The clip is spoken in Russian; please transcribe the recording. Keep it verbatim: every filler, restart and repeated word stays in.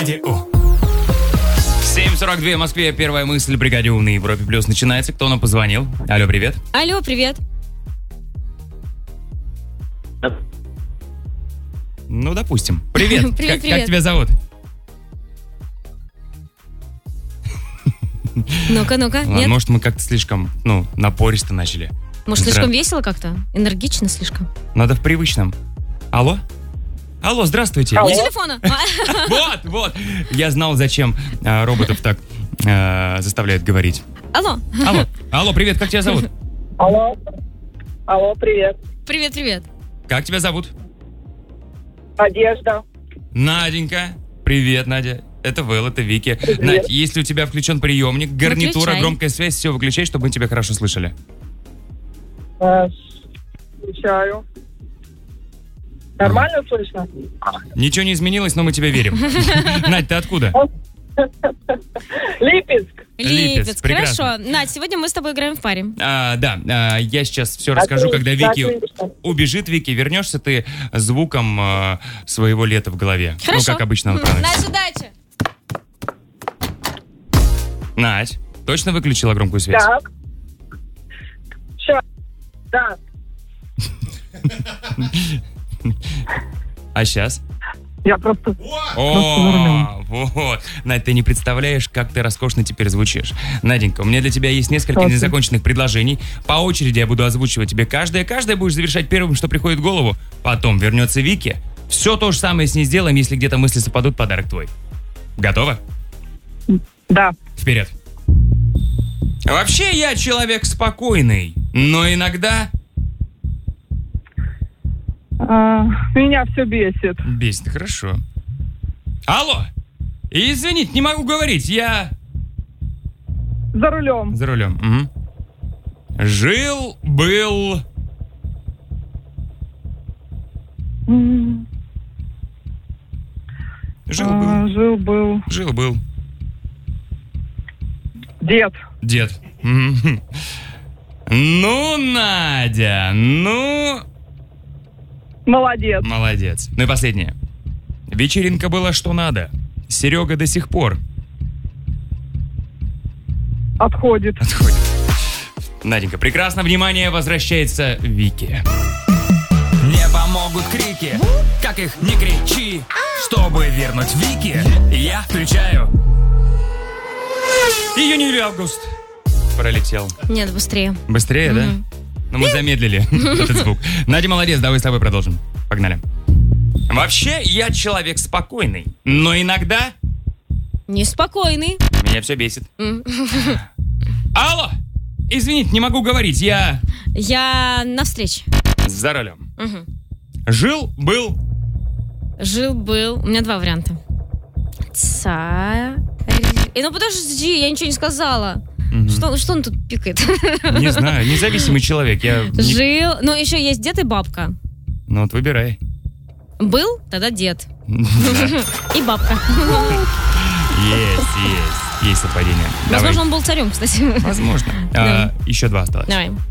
семь сорок два в Москве. Первая мысль бригаде У на Европе Плюс начинается. Кто нам позвонил? Алло, привет. Алло, привет. Ну, допустим. Привет. Привет, как, привет. как тебя зовут? Ну-ка, ну-ка. Ладно, Нет? может, мы как-то слишком, ну, напористо начали. Может, Здра- слишком весело как-то? Энергично слишком? Надо в привычном. Алло? Алло, здравствуйте. Не Не- телефона. Вот, вот. Я знал, зачем а, роботов так а, заставляют говорить. Алло. Алло, алло, привет, как тебя зовут? Алло. Алло, привет. Привет, привет. Как тебя зовут? Одежда. Наденька. Привет, Надя. Это Вэл, это Вики. Привет. Надь, если у тебя включен приемник, гарнитура, Выключай. громкая связь, все выключай, чтобы мы тебя хорошо слышали. Э, Включаю. Нормально слышно? Ничего не изменилось, но мы тебе верим. Надь, ты откуда? Липецк. Липецк, Липецк. прекрасно. Хорошо. Надь, сегодня мы с тобой играем в паре. А, да, а, я сейчас все расскажу, когда Отлично, Вики отлично. убежит. Вики, вернешься ты звуком а, своего лета в голове. Хорошо. Ну, как обычно он М, проносится. Надь, удачи. Надь, точно выключила громкую связь? Так. Все. Да. А сейчас? Я просто... О, вот. Надь, ты не представляешь, как ты роскошно теперь звучишь. Наденька, у меня для тебя есть несколько Окей. незаконченных предложений. По очереди я буду озвучивать тебе каждое. Каждое будешь завершать первым, что приходит в голову. Потом вернется Вики. Все то же самое с ней сделаем, если где-то мысли совпадут, подарок твой. Готова? Да. Вперед. Вообще я человек спокойный, но иногда А, меня все бесит. бесит. Хорошо. Алло! Извините, не могу говорить, я За рулем. за рулем. Угу. Жил, был... М, Жил, а, был. Жил, был. Жил, был. Дед. Дед. Мгм. Ну, Надя, ну... Молодец. Молодец. Ну и последнее. Вечеринка была что надо. Серега до сих пор Отходит. отходит. Наденька, прекрасно. Внимание, возвращается Вики. Не помогут крики, как их не кричи. Чтобы вернуть Вики, я включаю. Июнь или август пролетел. Нет, быстрее. Быстрее, да? Но мы замедлили этот звук. Надя, молодец, давай с тобой продолжим. Погнали. Вообще, я человек спокойный, но иногда Неспокойный. меня все бесит. М. Алло! Извините, не могу говорить, я Я на встрече. за рулем. Мгм. Жил, был... Жил-был. У меня два варианта. Царь. Э, ну подожди, я ничего не сказала. Мгм. Что, что он тут пикает? Не знаю, независимый человек. Я не- Жил. Ну, еще есть дед и бабка. Ну вот выбирай. Был, тогда дед. Да. И бабка. Есть, есть. Есть совпадение. Давай. Возможно, он был царем, кстати. Возможно. Да. А, еще два осталось. Давай.